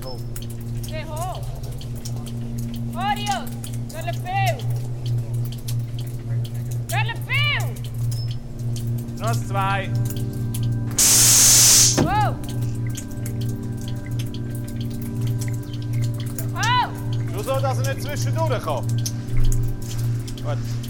hoch. Geh hoch. Marius, welche viel? Welche viel? Noch 2. Wow. Oh. Nur so, dass er nicht zwischendurch kommt. Gut.